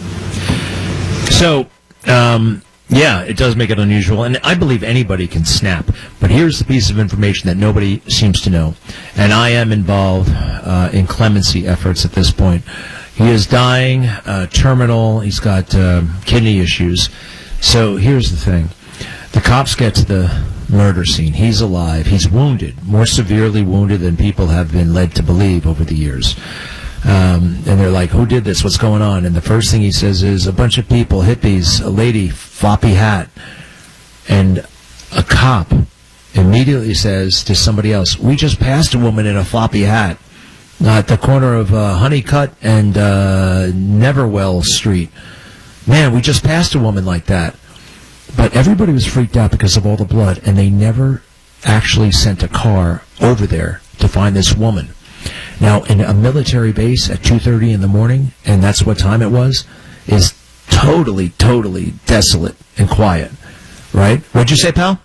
So, um, yeah, it does make it unusual, and I believe anybody can snap. But here's the piece of information that nobody seems to know, and I am involved uh, in clemency efforts at this point. He is dying, uh, terminal, he's got uh, kidney issues. So here's the thing. The cops get to the murder scene. He's alive. He's wounded, more severely wounded than people have been led to believe over the years. Um, and they're like, who did this? What's going on? And the first thing he says is, a bunch of people, hippies, a lady, floppy hat. And a cop immediately says to somebody else, we just passed a woman in a floppy hat uh, at the corner of uh, Honeycutt and uh, Neverwell Street. Man, we just passed a woman like that. But everybody was freaked out because of all the blood, and they never actually sent a car over there to find this woman. Now, in a military base at two thirty in the morning, and that's what time it was, is totally, totally desolate and quiet, right? What'd you say, pal?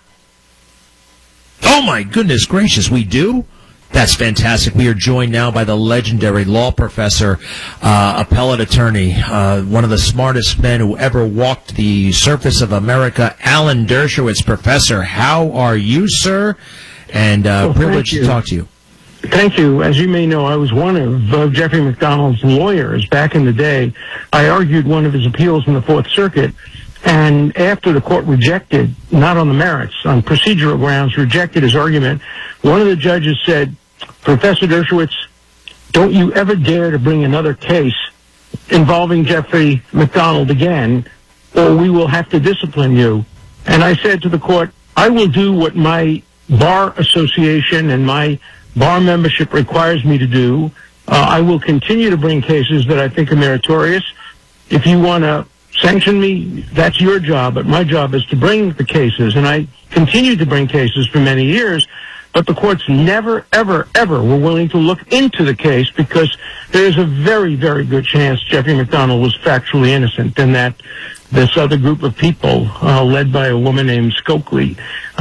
Oh, my goodness gracious, we do? That's fantastic. We are joined now by the legendary law professor, uh, appellate attorney, uh, one of the smartest men who ever walked the surface of America, Alan Dershowitz. Professor, how are you, sir? And uh, well, privileged to talk to you. Thank you. As you may know, I was one of uh, Jeffrey McDonald's lawyers back in the day. I argued one of his appeals in the Fourth Circuit. And after the court rejected, not on the merits, on procedural grounds, rejected his argument, one of the judges said, Professor Dershowitz, don't you ever dare to bring another case involving Jeffrey McDonald again, or we will have to discipline you. And I said to the court, I will do what my bar association and my bar membership requires me to do. Uh, I will continue to bring cases that I think are meritorious. If you want to sanction me, that's your job, but my job is to bring the cases, and I continued to bring cases for many years, but the courts never, ever, ever were willing to look into the case because there's a very, very good chance Jeffrey McDonald was factually innocent and that this other group of people, uh, led by a woman named Stokely,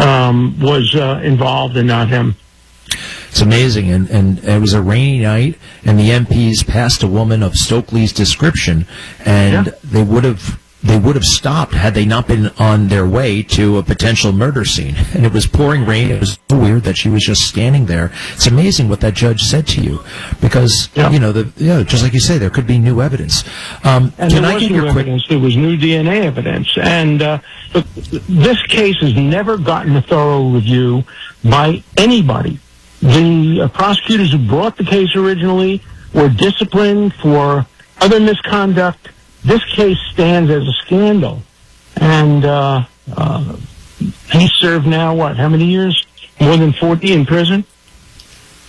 um, was uh, involved and not him. It's amazing, and, and it was a rainy night, and the M Ps passed a woman of Stokely's description, and yeah. they would have they would have stopped had they not been on their way to a potential murder scene. And it was pouring rain. It was so weird that she was just standing there. It's amazing what that judge said to you, because yeah. you know, the yeah, just like you say, there could be new evidence. Um, and can there I was get new your quick? Evidence. There was new D N A evidence, and uh, look, this case has never gotten a thorough review by anybody. The uh, prosecutors who brought the case originally were disciplined for other misconduct. This case stands as a scandal. And uh, uh, he served now, what, how many years? More than forty in prison?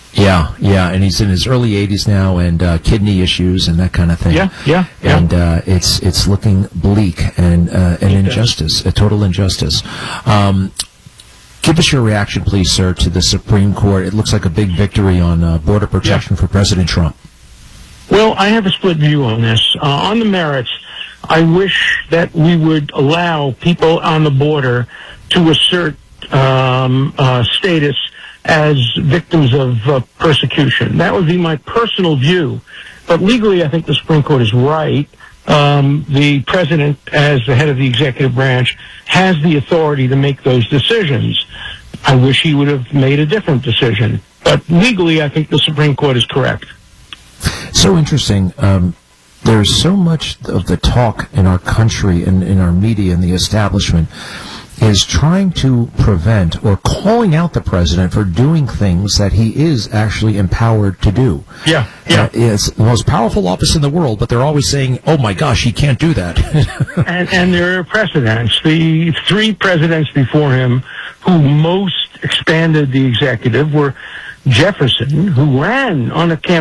Yeah, yeah, and he's in his early eighties now, and uh, kidney issues and that kind of thing. Yeah, yeah, yeah. And uh, it's it's looking bleak and uh, an injustice, a total injustice. Um, give us your reaction, please, sir, to the Supreme Court. It looks like a big victory on uh, border protection yeah. for President Trump. Well, I have a split view on this. Uh, on the merits, I wish that we would allow people on the border to assert um, uh, status as victims of uh, persecution. That would be my personal view. But legally, I think the Supreme Court is right. Um, the president, as the head of the executive branch, has the authority to make those decisions. I wish he would have made a different decision. But legally, I think the Supreme Court is correct. So interesting. Um, there's so much of the talk in our country and in our media and the establishment is trying to prevent or calling out the president for doing things that he is actually empowered to do. Yeah, yeah. Uh, it's the most powerful office in the world, but they're always saying, oh my gosh, he can't do that. and, and there are precedents. The three presidents before him who most expanded the executive were Jefferson, who ran on a campaign